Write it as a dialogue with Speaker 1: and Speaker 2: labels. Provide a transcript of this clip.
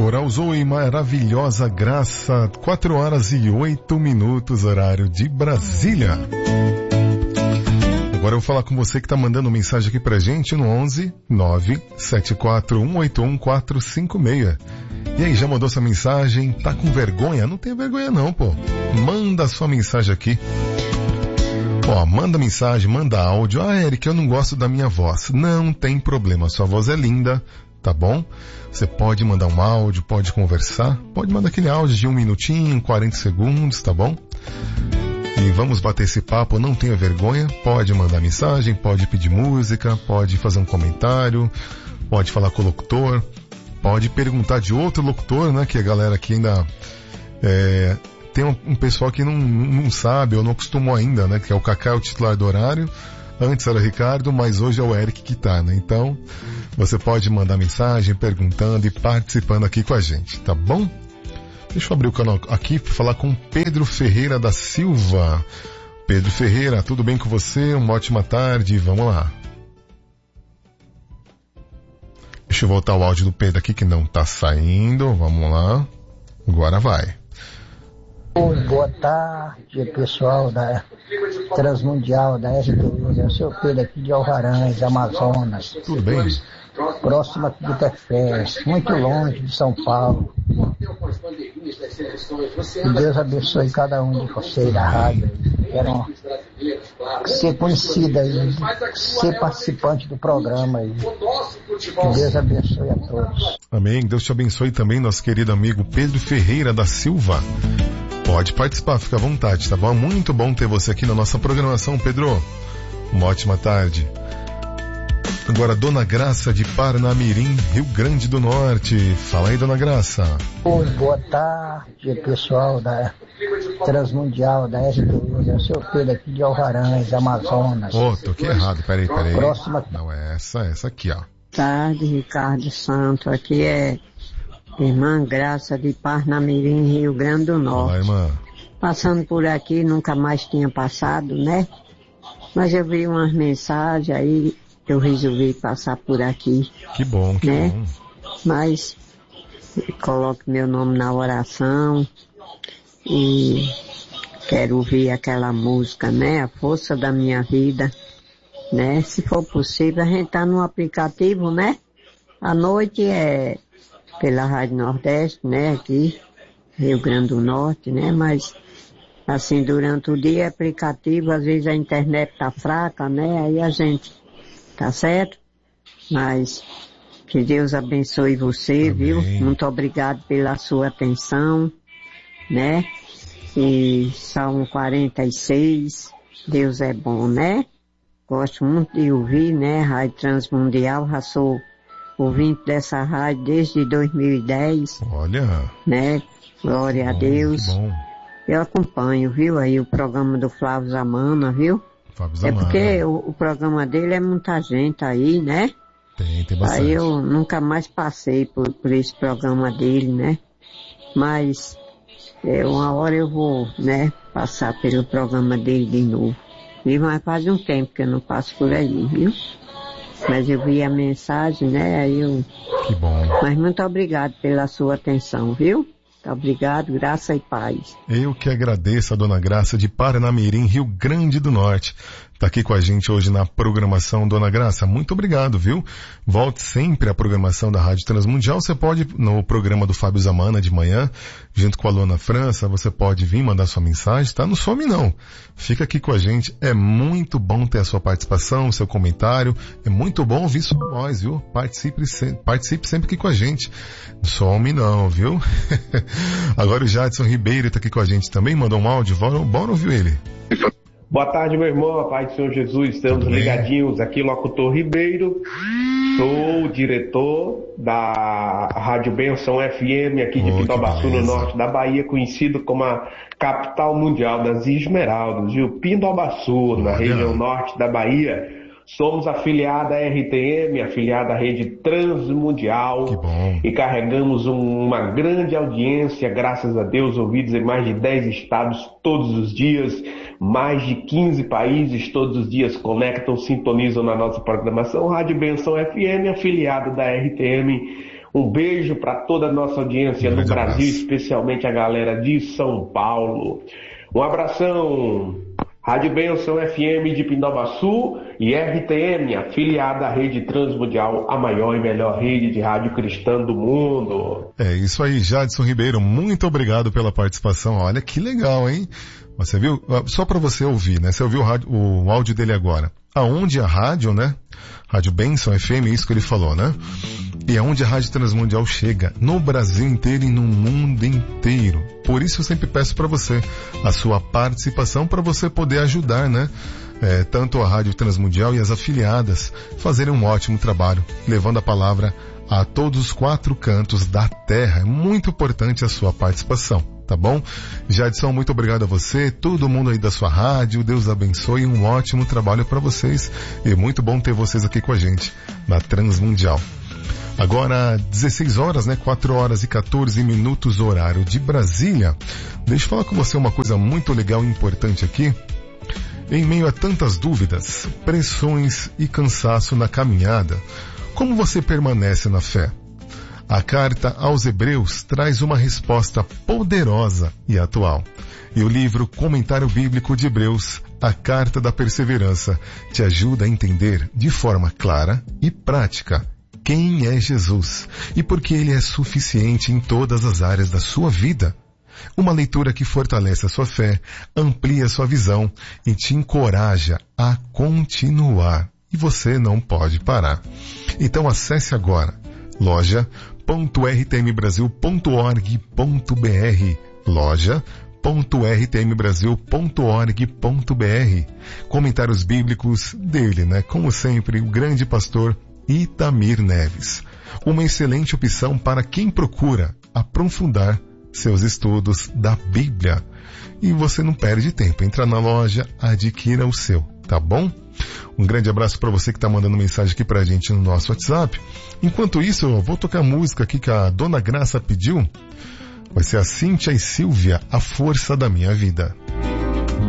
Speaker 1: Coral Zoe, maravilhosa graça, 4h08, horário de Brasília. Agora eu vou falar com você que está mandando mensagem aqui pra gente no 11 974 456. E aí, já mandou sua mensagem? Tá com vergonha? Não tem vergonha não, pô. Manda sua mensagem aqui. Ó, manda mensagem, manda áudio. Ah, Eric, eu não gosto da minha voz. Não tem problema, sua voz é linda, tá bom? Você pode mandar um áudio, pode conversar, pode mandar aquele áudio de 1 minutinho, 40 segundos, tá bom? E vamos bater esse papo, não tenha vergonha, pode mandar mensagem, pode pedir música, pode fazer um comentário, pode falar com o locutor, pode perguntar de outro locutor, né, que a galera aqui ainda tem um pessoal que não sabe ou não acostumou ainda, né, que é o Cacá, o titular do horário. Antes era o Ricardo, mas hoje é o Eric que tá, né? Então, você pode mandar mensagem, perguntando e participando aqui com a gente, tá bom? Deixa eu abrir o canal aqui para falar com Pedro Ferreira da Silva. Pedro Ferreira, tudo bem com você? Uma ótima tarde, vamos lá. Deixa eu voltar o áudio do Pedro aqui que não tá saindo, vamos lá. Agora vai.
Speaker 2: Boa tarde, pessoal da Transmundial, da STU, é o seu Pedro aqui de Alvarães, Amazonas.
Speaker 1: Tudo bem?
Speaker 2: Próximo aqui do Tefés, muito longe de São Paulo. Que Deus abençoe cada um de vocês da rádio. Quero ser conhecida aí, ser participante do programa aí. Que Deus abençoe a todos.
Speaker 1: Amém. Deus te abençoe também, nosso querido amigo Pedro Ferreira da Silva. Pode participar, fica à vontade, tá bom? Muito bom ter você aqui na nossa programação, Pedro. Uma ótima tarde. Agora, Dona Graça de Parnamirim, Rio Grande do Norte. Fala aí, Dona Graça.
Speaker 2: Boa tarde, pessoal da Transmundial, da STU, é o seu Pedro aqui de Alvarães, Amazonas.
Speaker 1: Toquei errado, peraí.
Speaker 2: Próxima...
Speaker 1: Não, é essa aqui, ó.
Speaker 3: Boa tarde, Ricardo Santo, aqui é Irmã Graça de Parnamirim, Rio Grande do Norte.
Speaker 1: Olá, irmã.
Speaker 3: Passando por aqui, nunca mais tinha passado, né? Mas eu vi umas mensagens aí, eu resolvi passar por aqui.
Speaker 1: Que bom, que
Speaker 3: né?
Speaker 1: bom.
Speaker 3: Mas coloco meu nome na oração e quero ouvir aquela música, né? A força da minha vida, né? Se for possível, a gente tá no aplicativo, né? À noite é pela Rádio Nordeste, né? Aqui, Rio Grande do Norte, né? Mas assim, durante o dia é aplicativo, às vezes a internet tá fraca, né? Aí a gente, tá certo? Mas que Deus abençoe você,
Speaker 1: Amém.
Speaker 3: Viu? Muito obrigado pela sua atenção, né? E Salmo 46, Deus é bom, né? Gosto muito de ouvir, né? Rádio Transmundial, já sou ouvinte dessa rádio desde 2010.
Speaker 1: Olha.
Speaker 3: Né? Glória a Deus.
Speaker 1: Que bom.
Speaker 3: Eu acompanho, viu? Aí o programa do Flávio Zamana, viu?
Speaker 1: Flávio Zamana.
Speaker 3: É porque o programa dele é muita gente aí, né?
Speaker 1: Tem bastante.
Speaker 3: Aí eu nunca mais passei por esse programa dele, né? Mas uma hora eu vou, né, passar pelo programa dele de novo. E mas faz um tempo que eu não passo por aí, viu? Mas eu vi a mensagem, né? Aí eu...
Speaker 1: Que bom.
Speaker 3: Mas muito obrigado pela sua atenção, viu? Muito obrigado, graça e paz.
Speaker 1: Eu que agradeço a Dona Graça de Parnamirim, Rio Grande do Norte. Tá aqui com a gente hoje na programação, Dona Graça. Muito obrigado, viu? Volte sempre à programação da Rádio Transmundial. Você pode, no programa do Fábio Zamana de manhã, junto com a Luana França, você pode vir mandar sua mensagem, tá? Não some não. Fica aqui com a gente. É muito bom ter a sua participação, o seu comentário. É muito bom ouvir sua voz, viu? Participe sempre aqui com a gente. Não some não, viu? Agora o Jadson Ribeiro tá aqui com a gente também, mandou um áudio. Bora ouvir ele.
Speaker 4: Boa tarde, meu irmão, a paz do Senhor Jesus, estamos ligadinhos aqui, locutor Ribeiro, sou diretor da Rádio Benção FM aqui de Pindobaçu, no norte da Bahia, conhecido como a capital mundial das Esmeraldas, viu? Pindobaçu, na região norte da Bahia. Somos afiliada à RTM, afiliada à Rede Transmundial, e carregamos uma grande audiência, graças a Deus, ouvidos em mais de 10 estados todos os dias, mais de 15 países todos os dias conectam, sintonizam na nossa programação. Rádio Benção FM, afiliada da RTM, Um beijo para toda a nossa audiência no Brasil, especialmente a galera de São Paulo. Um abração. Rádio Bênção FM de Pindobaçu e RTM, afiliada à Rede Transmundial, a maior e melhor rede de rádio cristã do mundo.
Speaker 1: É isso aí, Jadson Ribeiro, muito obrigado pela participação. Olha que legal, hein? Você viu? Só para você ouvir, né? Você ouviu o áudio dele agora. Aonde a rádio, né? Rádio Bênção FM, isso que ele falou, né? E aonde a Rádio Transmundial chega, no Brasil inteiro e no mundo inteiro. Por isso eu sempre peço para você a sua participação para você poder ajudar, né? Tanto a Rádio Transmundial e as afiliadas fazerem um ótimo trabalho, levando a palavra a todos os 4 cantos da terra. É muito importante a sua participação, tá bom? Jadson, muito obrigado a você, todo mundo aí da sua rádio, Deus abençoe, um ótimo trabalho para vocês e muito bom ter vocês aqui com a gente na Transmundial. Agora, 16 horas, né? 4 horas e 14 minutos, horário de Brasília. Deixa eu falar com você uma coisa muito legal e importante aqui. Em meio a tantas dúvidas, pressões e cansaço na caminhada, como você permanece na fé? A carta aos Hebreus traz uma resposta poderosa e atual. E o livro Comentário Bíblico de Hebreus, a Carta da Perseverança, te ajuda a entender de forma clara e prática quem é Jesus e por que ele é suficiente em todas as áreas da sua vida. Uma leitura que fortalece a sua fé, amplia a sua visão e te encoraja a continuar. E você não pode parar. Então acesse agora loja.rtmbrasil.org.br, loja.rtmbrasil.org.br. Comentários bíblicos dele, né? Como sempre, o grande pastor Itamir Neves. Uma excelente opção para quem procura aprofundar seus estudos da Bíblia. E você não perde tempo. Entra na loja, adquira o seu, tá bom? Um grande abraço para você que está mandando mensagem aqui pra gente no nosso WhatsApp. Enquanto isso, eu vou tocar a música aqui que a Dona Graça pediu. Vai ser a Cíntia e Silvia, A Força da Minha Vida.